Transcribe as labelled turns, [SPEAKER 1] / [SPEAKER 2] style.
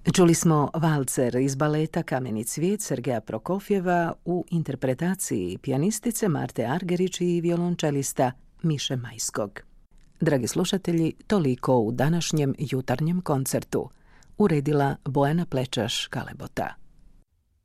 [SPEAKER 1] Čuli smo valcer iz baleta Kameni cvijet Sergeja Prokofjeva u interpretaciji pijanistice Marte Argerić i violončelista Miše Majskog. Dragi slušatelji, toliko u današnjem jutarnjem koncertu. Uredila Bojana Plečaš-Kalebota.